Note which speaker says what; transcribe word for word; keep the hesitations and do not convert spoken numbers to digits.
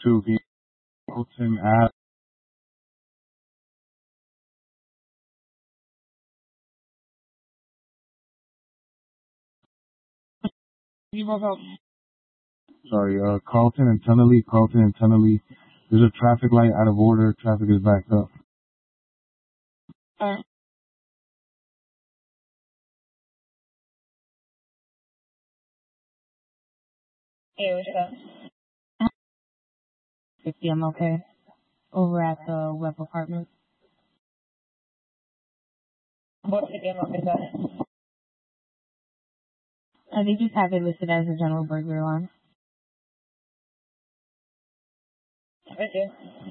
Speaker 1: to the Hilton app.
Speaker 2: You broke up.
Speaker 1: Sorry, uh, Carlton and Tunnelly, Carlton and Tunnelly. There's a traffic light out of order. Traffic is backed up.
Speaker 2: Uh, hey, what's up? fifty, I'm okay. Over at the Web apartment. What fifty, I'm okay, got it. Uh, they just have it listed as a general burglary alarm. Thank you.